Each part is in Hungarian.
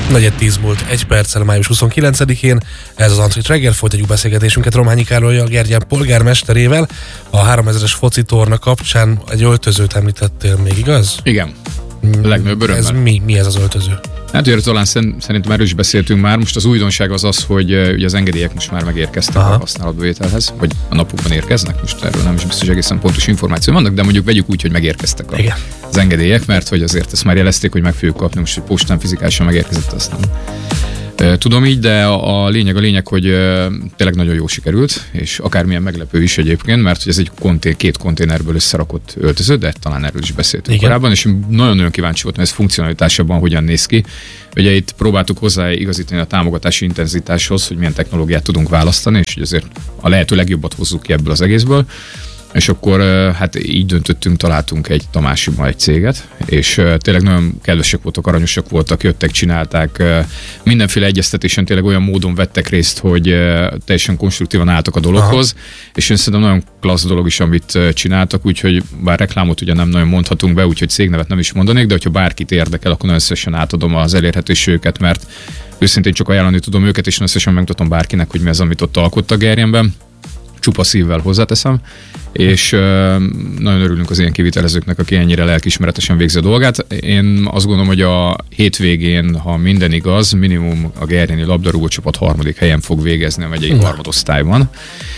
4:10 múlt 1 perccel május 29-én. Ez az Antrit reggel, folytatjuk beszélgetésünket Rományi Károllyal, Gergyán polgármesterével. A 3000-es foci torna kapcsán egy öltözőt említettél még, igaz? Igen. A legnagyobb örömmel. Ez mi ez az öltöző? Hát ugye talán szerintem erről is beszéltünk már. Most az újdonság az, hogy ugye az engedélyek most már megérkeztek a használatbevételhez, vagy a napokban érkeznek. Most erről nem is biztos egészen pontos információ vannak, de mondjuk vegyük úgy, hogy megérkeztek az engedélyek, mert hogy azért ezt már jelezték, hogy meg fogjuk kapni, most hogy postán fizikálisan megérkezett, azt nem tudom így, de a lényeg, hogy tényleg nagyon jó sikerült, és akármilyen meglepő is egyébként, mert hogy ez egy két konténerből összerakott öltöző, de talán erről is beszéltünk korábban, és nagyon-nagyon kíváncsi voltam, ez funkcionalitásában hogyan néz ki. Ugye itt próbáltuk hozzá igazítani a támogatási intenzitáshoz, hogy milyen technológiát tudunk választani, és hogy azért a lehető legjobbat hozzuk ki ebből az egészből. És akkor hát így döntöttünk, találtunk egy Tamásiban egy céget, és tényleg nagyon kedvesek voltak, aranyosak voltak, jöttek, csinálták, mindenféle egyeztetésen tényleg olyan módon vettek részt, hogy teljesen konstruktívan álltak a dologhoz, és én szerintem nagyon klassz dolog is, amit csináltak, úgyhogy bár reklámot ugye nem nagyon mondhatunk be, úgyhogy cégnevet nem is mondanék, de hogyha bárkit érdekel, akkor nagyon szívesen átadom az elérhetőségüket, mert őszintén csak ajánlani tudom őket, és nagyon szívesen megmutatom bárkinek, hogy mi az, amit ott alkottak Gerjenben. Csupa szívvel hozzáteszem, és nagyon örülünk az ilyen kivitelezőknek, aki ennyire lelkiismeretesen végzi a dolgát. Én azt gondolom, hogy a hétvégén, ha minden igaz, minimum a gerjeni labdarúgó csapat 3. helyen fog végezni a megyei harmadosztályban.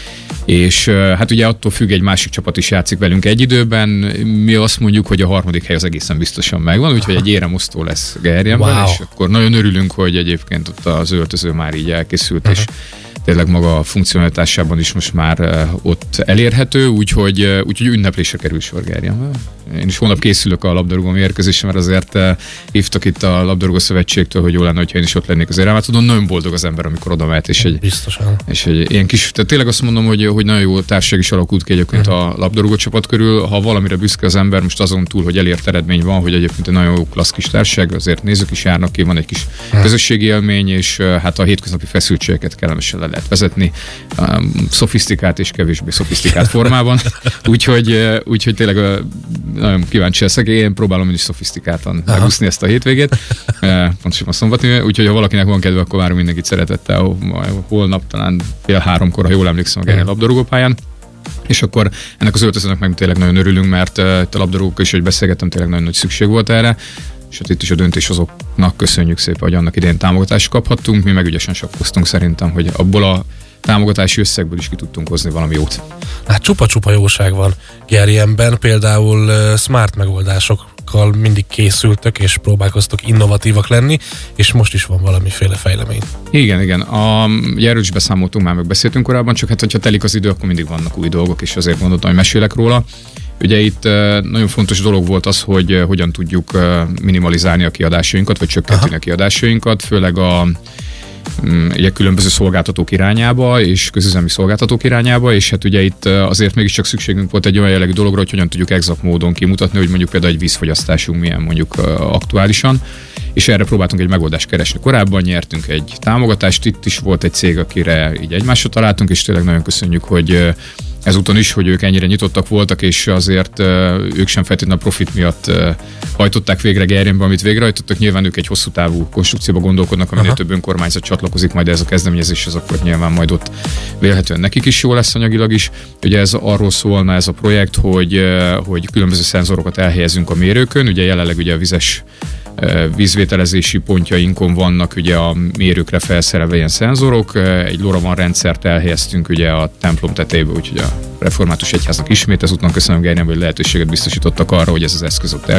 És hát ugye attól függ, egy másik csapat is játszik velünk egy időben. Mi azt mondjuk, hogy a 3. hely az egészen biztosan megvan, úgyhogy egy éremosztó lesz Gerjenben, és akkor nagyon örülünk, hogy egyébként ott az öltöző már így elkészült, és tényleg maga a funkcionalitásában is most már ott elérhető, úgyhogy ünneplésre kerül sor Gerjenben. Én is holnap készülök a labdarúgó mérkőzésre, mert azért hívtak itt a labdarúgó szövetségtől, hogy jó lenne, hogyha én is ott lennék az éremben. Tudom, nagyon boldog az ember, amikor oda mehet, és egy ilyen kis, tehát tényleg azt mondom, hogy nagyon jó társaság is alakult ki egyébként a labdarúgó csapat körül. Ha valamire büszke az ember, most azon túl, hogy elért eredmény van, hogy egyébként egy nagyon jó klassz kis társaság, azért nézők is járnak ki, van egy kis közösségi élmény, és hát a hétköznapi feszültségeket kellemesen le lehet vezetni, szofisztikált és kevésbé szofisztikált formában. Úgyhogy tényleg nagyon kíváncsi leszek, én próbálom is szofisztikáltan megúszni ezt a hétvégét, pontosan a szombaton, úgyhogy ha valakinek van kedve, akkor várunk mindenkit szeretettel, holnap talán 2:30, ha jól emlékszem, a Gerjeni labdarúgópályán. És akkor ennek az öltözőnek meg tényleg nagyon örülünk, mert a labdarúgókkal is, hogy beszélgettem, tényleg nagyon nagy szükség volt erre, és hát itt is a döntéshozóknak köszönjük szépen, hogy annak idején támogatást kaphattunk, mi meg ügyesen sakkoztunk szerintem, hogy abból a támogatási összegből is ki tudtunk hozni valami jót. Hát csupa-csupa jóság van Gerjenben, például smart megoldásokkal mindig készültök, és próbálkoztok innovatívak lenni, és most is van valamiféle fejlemény. Igen. Erről is beszámoltunk, már megbeszéltünk korábban, csak hát hogyha telik az idő, akkor mindig vannak új dolgok, és azért gondoltam, hogy mesélek róla. Ugye itt nagyon fontos dolog volt az, hogy hogyan tudjuk minimalizálni a kiadásainkat, vagy csökkenteni a kiadásainkat, főleg ugye különböző szolgáltatók irányába, és közüzemi szolgáltatók irányába, és hát ugye itt azért mégiscsak szükségünk volt egy olyan jellegű dologra, hogy hogyan tudjuk exakt módon kimutatni, hogy mondjuk például egy vízfogyasztásunk milyen mondjuk aktuálisan, és erre próbáltunk egy megoldást keresni. Korábban nyertünk egy támogatást, itt is volt egy cég, akire így egymásra találtunk, és tényleg nagyon köszönjük, hogy ezúton is, hogy ők ennyire nyitottak voltak, és azért ők sem feltétlenül a profit miatt hajtották végre Gerjenbe, amit végrehajtottak. Nyilván ők egy hosszú távú konstrukcióba gondolkodnak, aminél több önkormányzat csatlakozik majd ez a kezdeményezéshez, akkor nyilván majd ott vélhetően nekik is jó lesz anyagilag is. Ugye ez arról szólna ez a projekt, hogy különböző szenzorokat elhelyezünk a mérőkön. Ugye jelenleg ugye a vízvételezési pontjainkon vannak ugye a mérőkre felszerelve ilyen szenzorok, egy LoRaWAN rendszert elhelyeztünk ugye a templom tetejébe, úgyhogy a református egyháznak ismét ezúttal köszönöm Gerjenbe, hogy lehetőséget biztosítottak arra, hogy ez az eszköz ott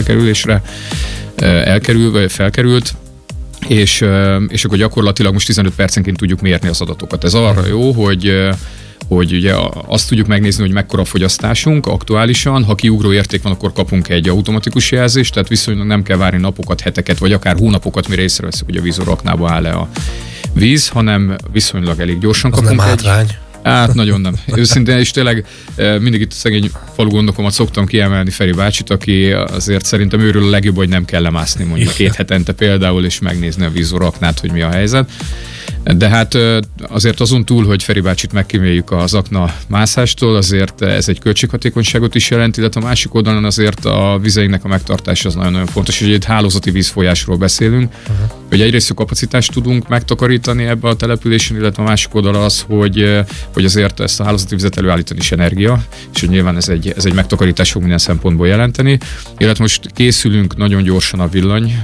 felkerült, és akkor gyakorlatilag most 15 percenként tudjuk mérni az adatokat. Ez arra jó, hogy ugye azt tudjuk megnézni, hogy mekkora a fogyasztásunk aktuálisan, ha kiugró érték van, akkor kapunk egy automatikus jelzést, tehát viszonylag nem kell várni napokat, heteket, vagy akár hónapokat, mire észreveszünk, hogy a vízoraknába áll-e a víz, hanem viszonylag elég gyorsan kapunk. Nem hátrány. Hát nagyon nem. Őszintén, és tényleg mindig itt a szegény falugondokomat szoktam kiemelni, Feri bácsit, aki azért szerintem őről a legjobb, hogy nem kell lemászni mondjuk 2 hetente például, és megnézni a vízoraknát, hogy mi a helyzet. De hát azért azon túl, hogy Feri bácsit megkíméljük az akna mászástól, azért ez egy költséghatékonyságot is jelent, illetve a másik oldalon azért a vizeinknek a megtartása az nagyon-nagyon fontos, hogy egy hálózati vízfolyásról beszélünk, hogy egyrészt a kapacitást tudunk megtakarítani ebbe a településen, illetve a másik oldal az, hogy azért ezt a hálózati vizet előállítani is energia, és hogy nyilván ez egy megtakarítás fog minden szempontból jelenteni. Illetve most készülünk nagyon gyorsan a villany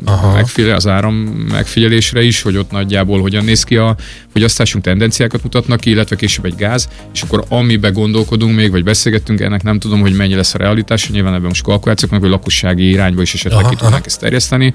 az áram megfigyelésre is, hogy ott nagyjából hogyan néz ki a fogyasztásunk, tendenciákat mutatnak ki, illetve később egy gáz, és akkor amibe gondolkodunk még, vagy beszélgettünk, ennek nem tudom, hogy mennyi lesz a realitás, nyilván ebben most kalkulációk, meg hogy lakossági irányba is esetleg ki tudnánk ezt terjeszteni.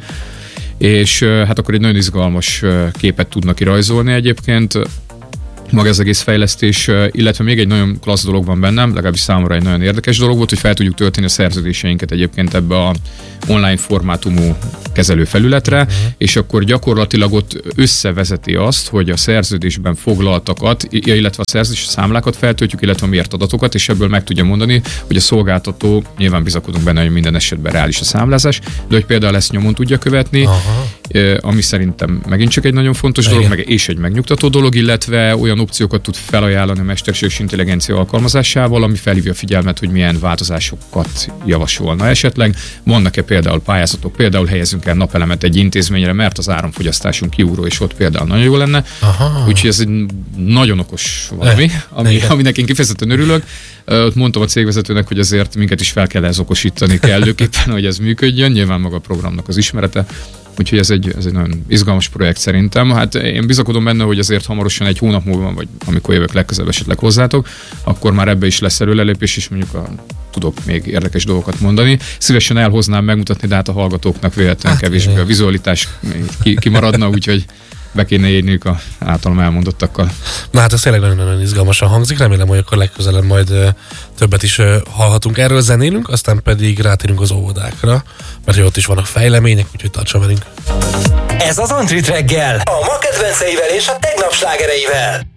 És hát akkor egy nagyon izgalmas képet tudnak kirajzolni egyébként maga ez egész fejlesztés, illetve még egy nagyon klassz dolog van bennem, legalábbis számomra egy nagyon érdekes dolog volt, hogy fel tudjuk tölteni a szerződéseinket egyébként ebbe a online formátumú kezelőfelületre, és akkor gyakorlatilag ott összevezeti azt, hogy a szerződésben foglaltakat, illetve a szerződési számlákat feltöltjük, illetve a mért adatokat, és ebből meg tudja mondani, hogy a szolgáltató, nyilván bizakodunk benne, hogy minden esetben reális a számlázás, de hogy például ezt nyomon tudja követni, ami szerintem megint csak egy nagyon fontos dolog, és egy megnyugtató dolog, illetve olyan opciókat tud felajánlani a mesterséges intelligencia alkalmazásával, ami felhívja a figyelmet, hogy milyen változásokat javasolna esetleg. Vannak-e például pályázatok, például helyezünk el napelemet egy intézményre, mert az áramfogyasztásunk kiugró, és ott például nagyon jó lenne. Úgyhogy ez egy nagyon okos valami, aminek én kifejezetten örülök. Mondtam a cégvezetőnek, hogy azért minket is fel kell ez okosítani kellőképpen, hogy ez működjön. Nyilván maga a programnak az ismerete. Úgyhogy ez egy nagyon izgalmas projekt szerintem. Hát én bizakodom benne, hogy azért hamarosan egy hónap múlva, vagy amikor jövök legközelebb esetleg hozzátok, akkor már ebbe is lesz előrelépés, és mondjuk tudok még érdekes dolgokat mondani. Szívesen elhoznám megmutatni, de hát a hallgatóknak véletlenül kevésbé a vizualitás kimaradna, úgyhogy be kéne érniük a általam elmondottakkal. Na hát ez tényleg nagyon-nagyon izgalmasan hangzik, remélem, hogy akkor legközelebb majd többet is hallhatunk erről, zenélünk, aztán pedig rátérünk az óvodákra, mert ott is vannak fejlemények, úgyhogy tartsa velünk. Ez az Antrit reggel, a ma kedvenceivel és a tegnap slágereivel.